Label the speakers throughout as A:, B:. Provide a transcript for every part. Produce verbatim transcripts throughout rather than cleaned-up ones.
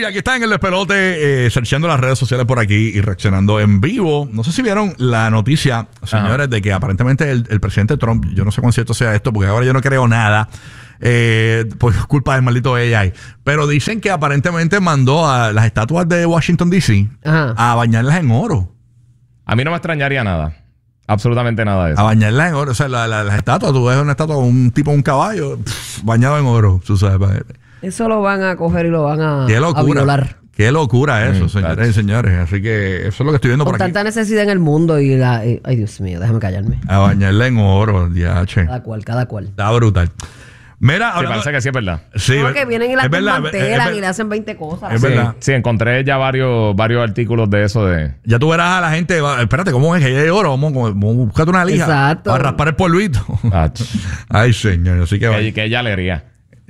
A: Sí, aquí están en el despelote, eh, searchando las redes sociales por aquí y reaccionando en vivo. No sé si vieron la noticia, señores, Ajá. de que aparentemente el, el presidente Trump, yo no sé cuán cierto sea esto, porque ahora yo no creo nada, eh, por culpa del maldito A I. Pero dicen que aparentemente mandó a las estatuas de Washington D C Ajá. a bañarlas en oro.
B: A mí no me extrañaría nada. Absolutamente nada de eso.
A: A bañarlas en oro. O sea, la, la, las estatuas, tú ves una estatua con un tipo, un caballo, pff, bañado en oro, tú sabes.
C: Eso lo van a coger y lo van a,
A: Qué locura,
C: a violar.
A: Qué locura eso, mm, señores y señores. Así que eso es lo que estoy viendo
C: Con
A: por aquí.
C: tanta necesidad en el mundo y la... Y, ay, Dios mío, déjame callarme.
A: A bañarla en oro, diache.
C: Cada cual, cada cual.
A: Está brutal. Mira,
B: sí, parece que sí es verdad.
A: Sí,
C: no, que vienen y la desmantelan y le hacen veinte cosas.
A: Es
B: sí,
A: verdad.
B: Sí, encontré ya varios, varios artículos de eso de...
A: Ya tú verás a la gente, va, espérate, ¿cómo es que hay oro? Vamos, vamos, búscate una lija.
C: Exacto.
A: Para raspar el polvito. Ay, señor, así que...
B: Que, que llalería.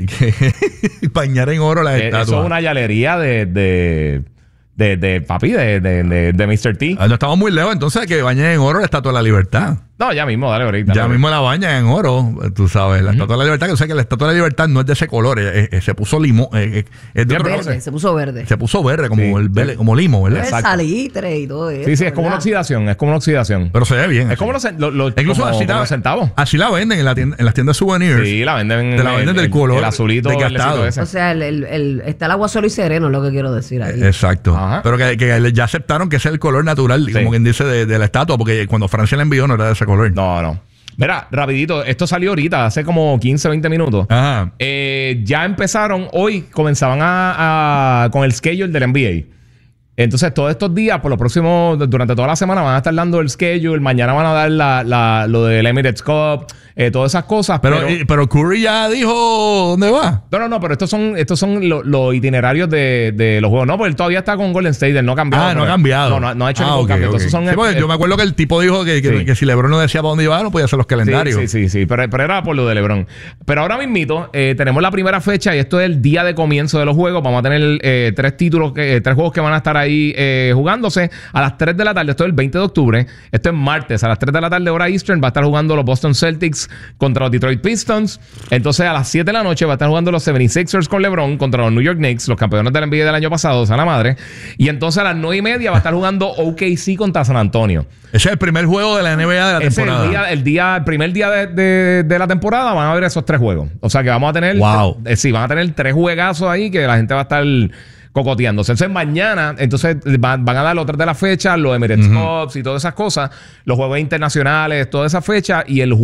A: Bañar en oro la estatua.
B: Eso es una llalería de... de... De, de papi, de, de, de, de mister T.
A: No estamos muy lejos, entonces que bañen en oro la Estatua de la Libertad.
B: No, ya mismo, dale ahorita.
A: Ya
B: dale.
A: mismo la bañan en oro, tú sabes. La uh-huh. Estatua de la Libertad, que o sea que la Estatua de la Libertad no es de ese color, es, es, se puso limo. Es, es de
C: otro
A: verde,
C: color. Se puso verde.
A: Se puso verde, como,
B: sí.
A: el verde, como limo, ¿verdad?
C: Es salitre y todo eso.
B: Sí, sí, es
C: ¿verdad?
B: como una oxidación, es como una oxidación.
A: Pero se ve bien.
B: Es
A: así.
B: como los, lo, lo,
A: Incluso
B: como,
A: así,
B: como
A: la,
B: los centavos.
A: Así la venden en, la tienda, en las tiendas de souvenirs.
B: Sí, la venden.
A: Te la venden
B: el,
A: del
B: el,
A: color.
B: El azulito
A: desgastado.
B: Ese.
C: O sea, el, el, el, está el agua solo y sereno, es lo que quiero decir ahí.
A: Exacto.
B: Ajá.
A: Pero que, que ya aceptaron que ese es el color natural, sí. como quien dice, de, de la estatua, porque cuando Francia la envió no era de ese color.
B: No, no. Mira, rapidito, esto salió ahorita, hace como quince, veinte minutos.
A: Ajá.
B: Eh, ya empezaron, hoy comenzaban a, a con el schedule del N B A. Entonces, todos estos días, por los próximos, durante toda la semana, van a estar dando el schedule. Mañana van a dar la, la, lo del Emirates Cup, eh, todas esas cosas.
A: Pero,
B: pero,
A: y, pero Curry ya dijo dónde va.
B: No, no, no, pero estos son, estos son los lo itinerarios de, de los juegos. No, porque él todavía está con Golden State, él no ha cambiado.
A: Ah, no ha cambiado.
B: No, no, no ha hecho
A: ah,
B: ningún
A: okay,
B: cambio.
A: Okay.
B: Entonces son
A: sí, porque
B: el,
A: yo me acuerdo que el tipo dijo que, que, sí. que si LeBron no decía para dónde iba, no podía hacer los calendarios.
B: Sí, sí, sí, sí pero, pero era por lo de LeBron. Pero ahora mismito, eh, tenemos la primera fecha y esto es el día de comienzo de los juegos. Vamos a tener eh, tres títulos, que, eh, tres juegos que van a estar ahí eh, jugándose a las tres de la tarde. Esto es el veinte de octubre. Esto es martes. A las tres de la tarde, hora Eastern, va a estar jugando los Boston Celtics contra los Detroit Pistons. Entonces, a las siete de la noche va a estar jugando los setenta y sixers con LeBron contra los New York Knicks, los campeones del N B A del año pasado, o sea, la madre. Y entonces a las nueve y media va a estar jugando O K C contra San Antonio.
A: Ese es el primer juego de la N B A de la
B: Ese
A: temporada.
B: Es el, día, el, día, el primer día de, de, de la temporada van a haber esos tres juegos. O sea, que vamos a tener...
A: Wow.
B: Eh, sí, van a tener tres juegazos ahí que la gente va a estar cocoteándose. Entonces mañana, entonces van, van a dar otras de las fechas, los Emirates uh-huh. Cups y todas esas cosas, los juegos internacionales, toda esa fecha y el